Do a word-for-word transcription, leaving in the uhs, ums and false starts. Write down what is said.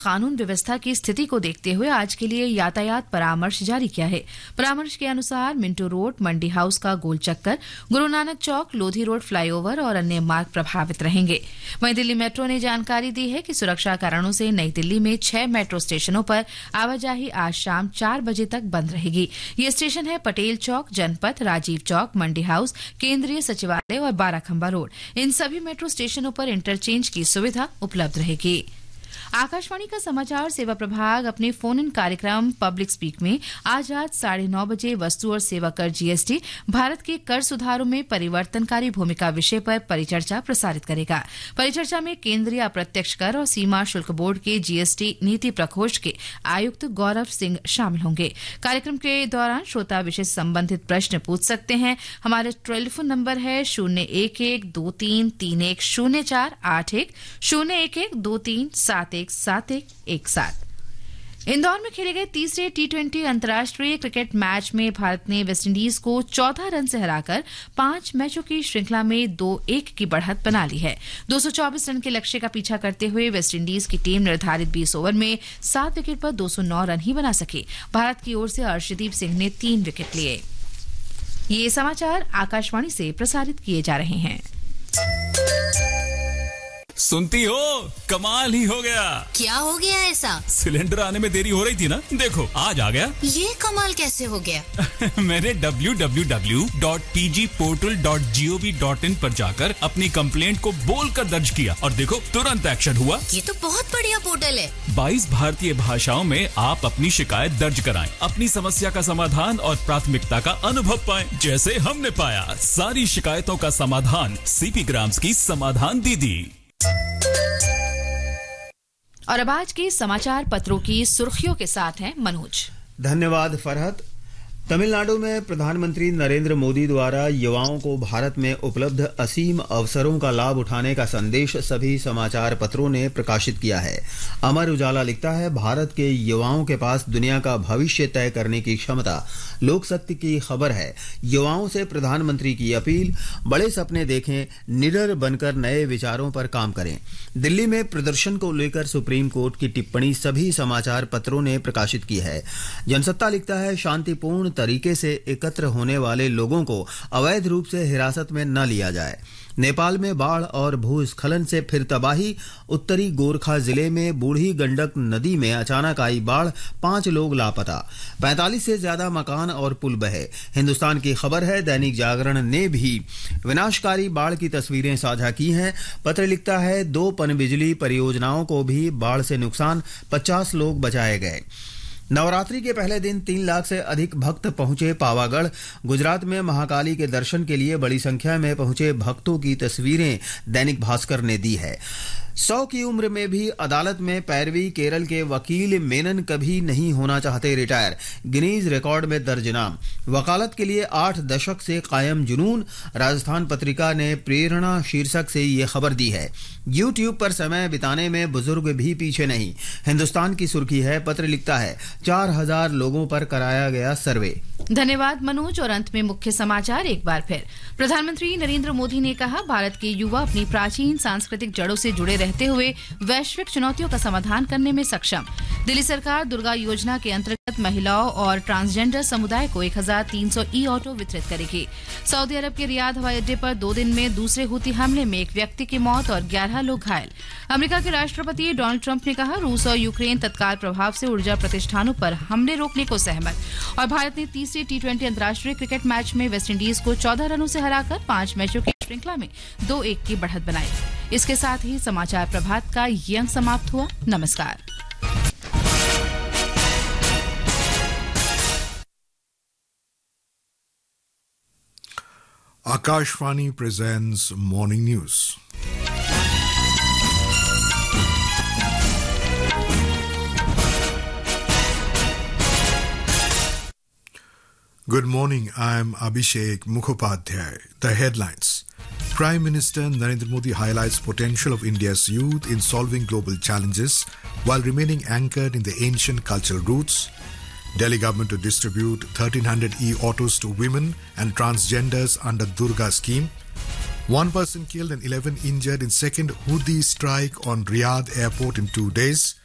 कानून व्यवस्था की स्थिति को देखते हुए आज के लिए यातायात परामर्श जारी किया है। परामर्श के अनुसार मिंटो रोड, मंडी हाउस का गोल चक्कर, गुरु नानक चौक, लोधी रोड फ्लाईओवर और अन्य मार्ग प्रभावित रहेंगे। वहीं दिल्ली मेट्रो ने जानकारी दी है कि सुरक्षा कारणों से नई दिल्ली में छह मेट्रो स्टेशनों पर आवाजाही आज शाम चार बजे तक बंद रहेगी। ये स्टेशन है पटेल चौक, जनपथ, राजीव चौक, मंडी हाउस, केंद्रीय सचिवालय और बाराखंबा रोड। इन सभी मेट्रो स्टेशनों पर इंटरचेंज की सुविधा उपलब्ध रहेगी। आकाशवाणी का समाचार सेवा प्रभाग अपने फोन इन कार्यक्रम पब्लिक स्पीक में आज रात साढ़े नौ बजे वस्तु और सेवा कर जीएसटी, भारत के कर सुधारों में परिवर्तनकारी भूमिका विषय पर परिचर्चा प्रसारित करेगा। परिचर्चा में केंद्रीय अप्रत्यक्ष कर और सीमा शुल्क बोर्ड के जीएसटी नीति प्रकोष्ठ के आयुक्त गौरव सिंह शामिल होंगे। कार्यक्रम के दौरान श्रोता विषय संबंधित प्रश्न पूछ सकते हैं। हमारा टेलीफोन नंबर है शून्य एक एक दो तीन तीन एक शून्य चार आठ एक, शून्य एक एक दो तीन सात एक सात एक एक सात। इंदौर में खेले गए तीसरे टी ट्वेंटी अंतर्राष्ट्रीय क्रिकेट मैच में भारत ने वेस्टइंडीज को चौदह रन से हराकर पांच मैचों की श्रृंखला में दो एक की बढ़त बना ली है। दो सौ चौबीस रन के लक्ष्य का पीछा करते हुए वेस्टइंडीज की टीम निर्धारित बीस ओवर में सात विकेट पर दो सौ नौ रन ही बना सकी। भारत की ओर से अर्शदीप सिंह ने तीन विकेट लिए। ये समाचार आकाशवाणी से प्रसारित किए जा रहे हैं। सुनती हो, कमाल ही हो गया। क्या हो गया ऐसा? सिलेंडर आने में देरी हो रही थी ना, देखो आज आ गया। ये कमाल कैसे हो गया? मैंने W W W dot P G portal dot G O V dot in पर जाकर अपनी कंप्लेंट को बोलकर दर्ज किया और देखो तुरंत एक्शन हुआ। ये तो बहुत बढ़िया पोर्टल है। बाईस भारतीय भाषाओं में आप अपनी शिकायत दर्ज कराएं, अपनी समस्या का समाधान और प्राथमिकता का अनुभव पाएं, जैसे हमने पाया। सारी शिकायतों का समाधान सीपी ग्राम्स की समाधान दीदी। और अब आज के समाचार पत्रों की सुर्खियों के साथ हैं मनोज। धन्यवाद फरहत। तमिलनाडु में प्रधानमंत्री नरेंद्र मोदी द्वारा युवाओं को भारत में उपलब्ध असीम अवसरों का लाभ उठाने का संदेश सभी समाचार पत्रों ने प्रकाशित किया है। अमर उजाला लिखता है, भारत के युवाओं के पास दुनिया का भविष्य तय करने की क्षमता। लोक सत्य की खबर है, युवाओं से प्रधानमंत्री की अपील, बड़े सपने देखें, निडर बनकर नए विचारों पर काम करें। दिल्ली में प्रदर्शन को लेकर सुप्रीम कोर्ट की टिप्पणी सभी समाचार पत्रों ने प्रकाशित की है। जनसत्ता लिखता है, शांतिपूर्ण तरीके से एकत्र होने वाले लोगों को अवैध रूप से हिरासत में न लिया जाए। नेपाल में बाढ़ और भूस्खलन से फिर तबाही। उत्तरी गोरखा जिले में बूढ़ी गंडक नदी में अचानक आई बाढ़, पांच लोग लापता। पैंतालीस से ज्यादा मकान और पुल बहे। हिंदुस्तान की खबर है, दैनिक जागरण ने भी विनाशकारी बाढ़ की तस्वीरें साझा की हैं। पत्र लिखता है, दो पनबिजली परियोजनाओं को भी बाढ़ से नुकसान, पचास लोग बचाए गए। नवरात्रि के पहले दिन तीन लाख से अधिक भक्त पहुंचे पावागढ़। गुजरात में महाकाली के दर्शन के लिए बड़ी संख्या में पहुंचे भक्तों की तस्वीरें दैनिक भास्कर ने दी है। सौ की उम्र में भी अदालत में पैरवी। केरल के वकील मेनन कभी नहीं होना चाहते रिटायर, गिनीज रिकॉर्ड में दर्ज नाम। वकालत के लिए आठ दशक से कायम जुनून। राजस्थान पत्रिका ने प्रेरणा शीर्षक से ये खबर दी है। यूट्यूब पर समय बिताने में बुजुर्ग भी पीछे नहीं। हिंदुस्तान की सुर्खी है, पत्र लिखता है, चार हजार लोगों पर कराया गया सर्वे। धन्यवाद मनोज। और अंत में मुख्य समाचार एक बार फिर। प्रधानमंत्री नरेंद्र मोदी ने कहा, भारत के युवा अपनी प्राचीन सांस्कृतिक जड़ों से जुड़े रहते हुए वैश्विक चुनौतियों का समाधान करने में सक्षम। दिल्ली सरकार दुर्गा योजना के अंतर्गत महिलाओं और ट्रांसजेंडर समुदाय को एक हजार तीन सौ ई ऑटो वितरित करेगी। सऊदी अरब के रियाद हवाई अड्डे पर दो दिन में दूसरे हूती हमले में एक व्यक्ति की मौत और ग्यारह लोग घायल। अमेरिका के राष्ट्रपति डोनाल्ड ट्रंप ने कहा, रूस और यूक्रेन तत्काल प्रभाव से ऊर्जा प्रतिष्ठानों पर हमले रोकने को सहमत। और भारत ने तीसरे टी ट्वेंटी अंतर्राष्ट्रीय क्रिकेट मैच में वेस्टइंडीज को चौदह रनों से हराकर पांच मैचों की श्रृंखला में दो एक की बढ़त बनाई। इसके साथ ही समाचार प्रभात का ये अंक समाप्त हुआ। नमस्कार। Akashvani presents Morning News. Good morning, I am Abhishek Mukhopadhyay. The headlines. Prime Minister Narendra Modi highlights potential of India's youth in solving global challenges while remaining anchored in the ancient cultural roots. Delhi government to distribute thirteen hundred e-autos to women and transgenders under Durga scheme. One person killed and eleven injured in second Houthi strike on Riyadh airport in two days.